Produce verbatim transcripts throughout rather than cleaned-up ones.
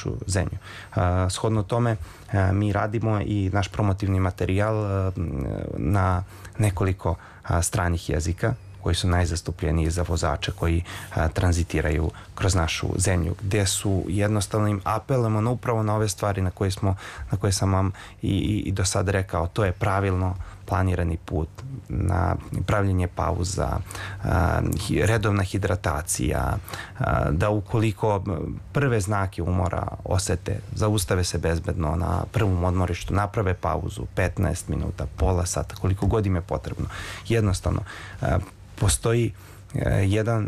našu zemlju. Shodno tome mi radimo i naš promotivni materijal na nekoliko stranih jezika koji su najzastupljeniji za vozače koji a, tranzitiraju kroz našu zemlju, gde su jednostavno im apelujemo na upravo na ove stvari na koje smo, na koje sam vam i, i, i do sad rekao. To je pravilno planirani put, na pravljenje pauza, a, redovna hidratacija, a, da ukoliko prve znake umora osete, zaustave se bezbedno na prvom odmorištu, naprave pauzu, petnaest minuta, pola sata, koliko god im je potrebno. Jednostavno, a, postoji uh, jedan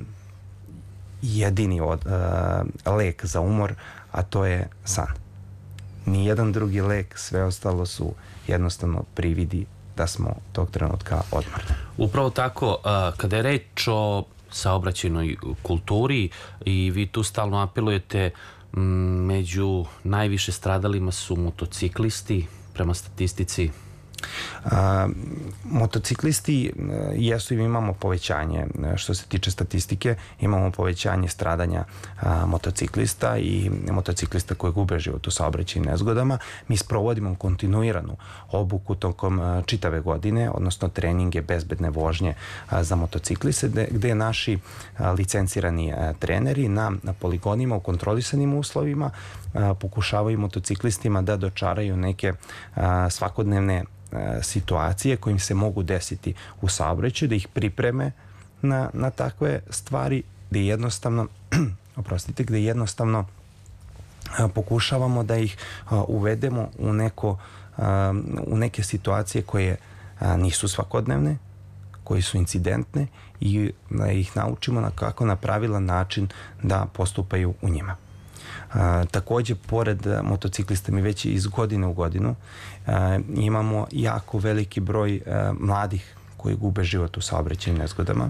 jedini od, uh, lek za umor, a to je san. Nijedan drugi lek, sve ostalo su jednostavno prividi da smo tog trenutka odmorni. Upravo tako, uh, kada je reč o saobraćajnoj kulturi i vi tu stalno apelujete, m, među najviše stradalima su motociklisti prema statistici. A, motociklisti jesu i imamo povećanje što se tiče statistike, imamo povećanje stradanja a, motociklista i motociklista koji gube život u saobraćajnim nezgodama. Mi sprovodimo kontinuiranu obuku tokom a, čitave godine, odnosno treninge bezbedne vožnje a, za motocikliste, gde, gde naši a, licencirani a, treneri na, na poligonima u kontrolisanim uslovima a, pokušavaju motociklistima da dočaraju neke a, svakodnevne situacije kojim se mogu desiti u saobraćaju, da ih pripreme na, na takve stvari, gde jednostavno oprostite, gde jednostavno a, pokušavamo da ih a, uvedemo u neko a, u neke situacije koje a, nisu svakodnevne, koji su incidentne i da ih naučimo na kako na pravilan način da postupaju u njima. A, takođe, pored motociklista, mi već iz godine u godinu a, imamo jako veliki broj a, mladih koji gube život u saobraćajnim nezgodama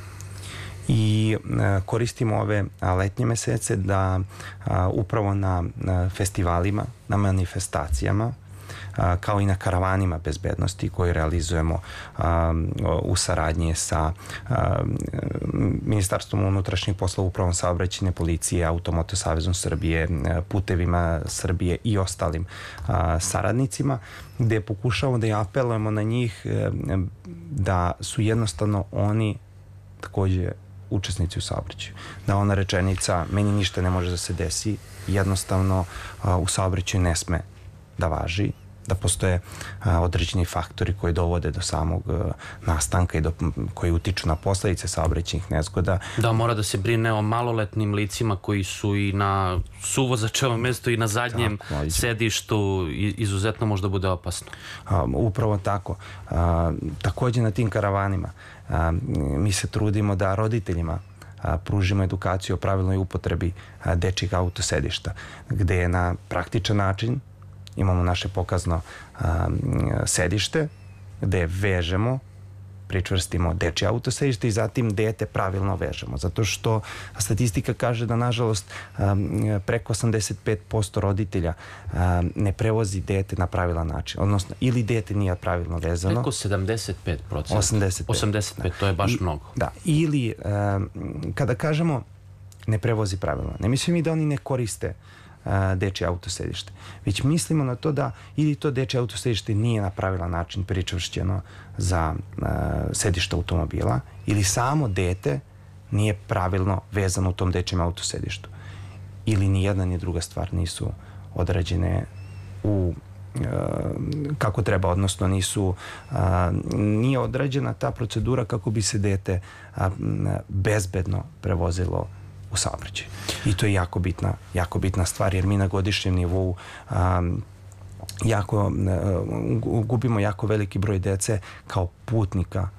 i a, koristimo ove a, letnje mesece da a, upravo na, na festivalima, na manifestacijama, a, kao i na karavanima bezbednosti koje realizujemo a, u saradnji sa a, Ministarstvom unutrašnjih poslova, Upravom saobraćajne policije, Automoto savezom Srbije, Putevima Srbije i ostalim a, saradnicima, gde pokušavamo da i apelujemo na njih e, da su jednostavno oni takođe učesnici u saobraćaju. Da ona rečenica meni ništa ne može da se desi jednostavno a, u saobraćaju ne sme da važi, da postoje a, određeni faktori koji dovode do samog a, nastanka i do, koji utiču na posledice saobraćajnih nezgoda. Da, mora da se brine o maloletnim licima koji su i na suvozačevom mestu i na zadnjem tako, sedištu, izuzetno možda bude opasno. A, upravo tako. A, takođe na tim karavanima a, mi se trudimo da roditeljima a, pružimo edukaciju o pravilnoj upotrebi a, dečjih autosedišta, gde je na praktičan način imamo naše pokazno a, sedište gde vežemo, pričvrstimo dečje autosedište i zatim dete pravilno vežemo. Zato što statistika kaže da nažalost a, preko osamdeset pet posto roditelja a, ne prevozi dete na pravilan način. Odnosno, ili dete nije pravilno vezano. Preko sedamdeset pet posto. osamdeset pet. osamdeset pet, to je baš I, mnogo. Da, ili a, kada kažemo ne prevozi pravilno, ne mislim i da oni ne koriste dečje autosedište. Već mislimo na to da ili to dečje autosedište nije na pravilan način pričvršćeno za uh, sedište automobila ili samo dete nije pravilno vezano u tom dečjem autosedištu. Ili ni jedna ni druga stvar nisu odrađene u uh, kako treba, odnosno nisu uh, nije odrađena ta procedura kako bi se dete uh, bezbedno prevozilo u saobraćaju. I to je jako bitna, jako bitna stvar, jer mi na godišnjem nivou um, jako, uh, gubimo jako veliki broj dece kao putnika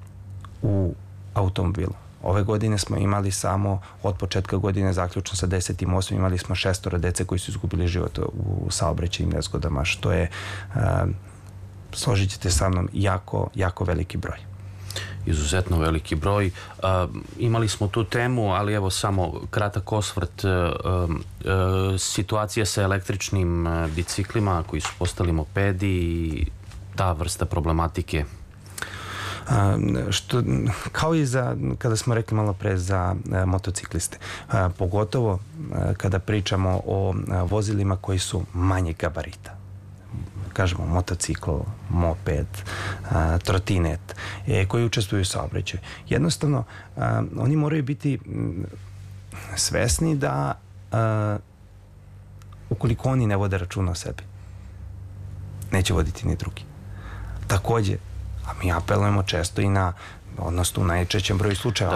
u automobilu. Ove godine smo imali samo, od početka godine zaključno sa desetim osmim imali smo šestoro dece koji su izgubili život u saobraćajnim nezgodama, što je, uh, složit ćete sa mnom, jako, jako veliki broj. Izuzetno veliki broj. Uh, imali smo tu temu, ali evo samo kratak osvrt. Uh, uh, situacija sa električnim uh, biciklima koji su postali mopedi i ta vrsta problematike. A, što, kao i za, kada smo rekli malo pre za a, motocikliste, a, pogotovo a, kada pričamo o a, vozilima koji su manje gabarita. Kažemo motocikl, moped, a, trotinet, e, koji učestvuju u saobraćaju. Jednostavno, a, oni moraju biti m, svesni da a, ukoliko oni ne vode računa o sebi, neće voditi ni drugi. Takođe, a mi apelujemo često i na, odnosno u najčešćem broju slučajeva,